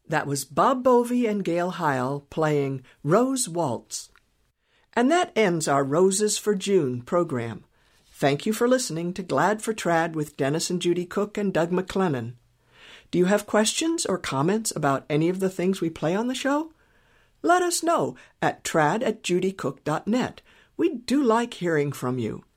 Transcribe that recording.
That was Bob Bovey and Gail Heil playing Rose Waltz. And that ends our Roses for June program. Thank you for listening to Glad for Trad with Dennis and Judy Cook and Doug McClennan. Do you have questions or comments about any of the things we play on the show? Let us know at trad@judycook.net. We do like hearing from you.